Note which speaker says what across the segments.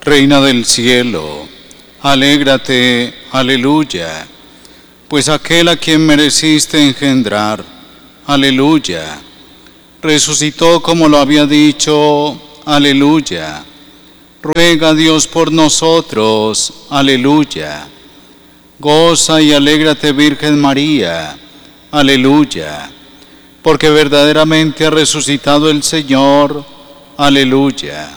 Speaker 1: Reina del cielo, alégrate, aleluya, pues aquel a quien mereciste engendrar, aleluya, resucitó como lo había dicho, aleluya. Ruega a Dios por nosotros, aleluya. Goza y alégrate, Virgen María, aleluya, porque verdaderamente ha resucitado el Señor, aleluya.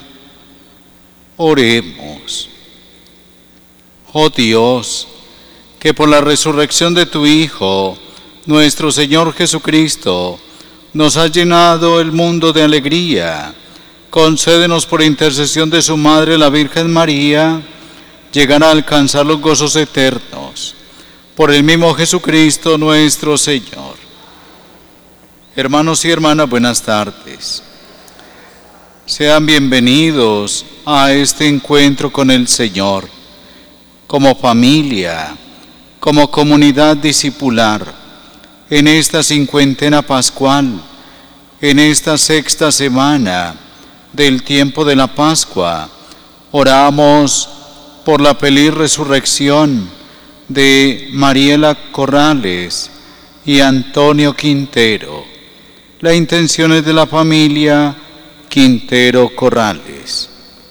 Speaker 1: Oremos. Oh Dios, que por la resurrección de tu Hijo, nuestro Señor Jesucristo, nos has llenado el mundo de alegría, concédenos por intercesión de su Madre, la Virgen María, llegar a alcanzar los gozos eternos. Por el mismo Jesucristo nuestro Señor. Hermanos y hermanas, buenas tardes. Sean bienvenidos a este encuentro con el Señor, como familia, como comunidad discipular, en esta cincuentena pascual, en esta sexta semana del tiempo de la Pascua. Oramos por la feliz resurrección de Mariela Corrales y Antonio Quintero. La intención es de la familia Quintero Corrales.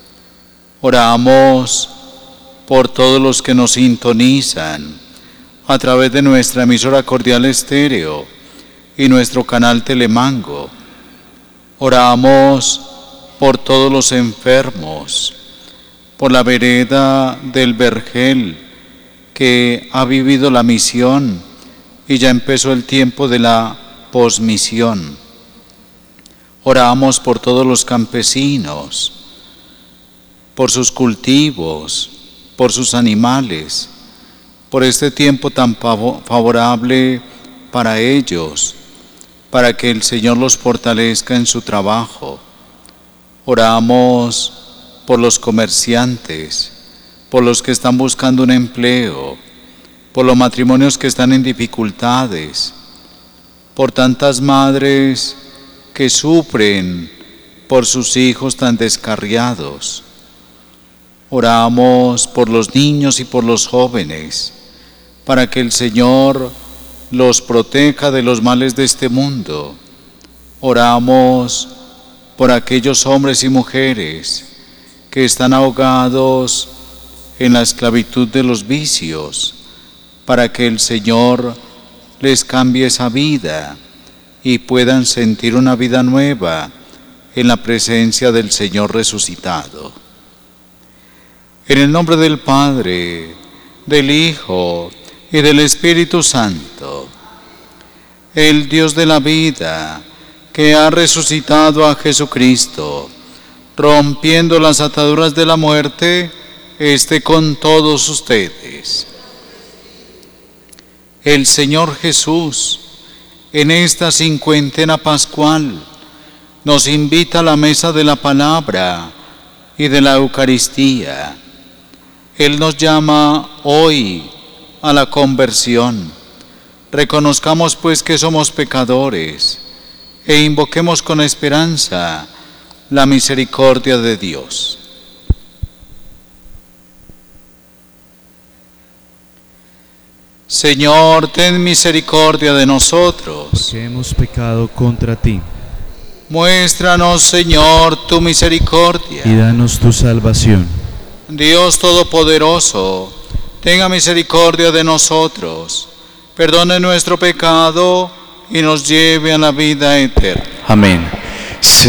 Speaker 1: Oramos por todos los que nos sintonizan a través de nuestra emisora Cordial Estéreo y nuestro canal Telemango. Oramos por todos los enfermos, por la vereda del Vergel que ha vivido la misión y ya empezó el tiempo de la posmisión. Oramos por todos los campesinos, por sus cultivos, por sus animales, por este tiempo tan favorable para ellos, para que el Señor los fortalezca en su trabajo. Oramos por los comerciantes, por los que están buscando un empleo, por los matrimonios que están en dificultades, por tantas madres que sufren por sus hijos tan descarriados. Oramos por los niños y por los jóvenes, para que el Señor los proteja de los males de este mundo. Oramos por aquellos hombres y mujeres que están ahogados en la esclavitud de los vicios, para que el Señor les cambie esa vida y puedan sentir una vida nueva en la presencia del Señor resucitado. En el nombre del Padre, del Hijo y del Espíritu Santo, el Dios de la vida, que ha resucitado a Jesucristo, rompiendo las ataduras de la muerte, esté con todos ustedes. El Señor Jesús, en esta cincuentena pascual, nos invita a la mesa de la palabra y de la Eucaristía. Él nos llama hoy a la conversión. Reconozcamos pues que somos pecadores e invoquemos con esperanza la misericordia de Dios. Señor, ten misericordia de nosotros,
Speaker 2: porque hemos pecado contra ti.
Speaker 1: Muéstranos, Señor, tu misericordia
Speaker 2: y danos tu salvación.
Speaker 1: Dios Todopoderoso, tenga misericordia de nosotros, perdone nuestro pecado y nos lleve a la vida eterna.
Speaker 3: Amén.